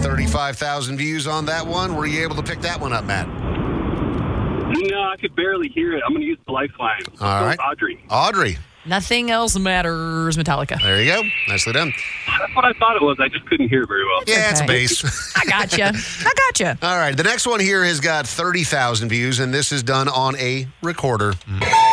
35,000 views on that one. Were you able to pick that one up, Matt? No, I could barely hear it. I'm going to use the lifeline. All right. Audrey. Nothing Else Matters, Metallica. There you go. Nicely done. That's what I thought it was. I just couldn't hear it very well. Yeah, it's a okay. bass. I gotcha. All right. The next one here has got 30,000 views, and this is done on a recorder.